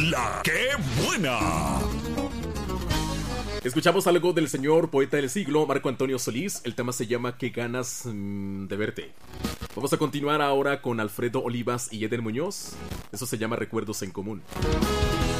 La que buena. Escuchamos algo del señor poeta del siglo, Marco Antonio Solís. El tema se llama Qué ganas de verte. Vamos a continuar ahora con Alfredo Olivas y Eder Muñoz. Eso se llama Recuerdos en Común.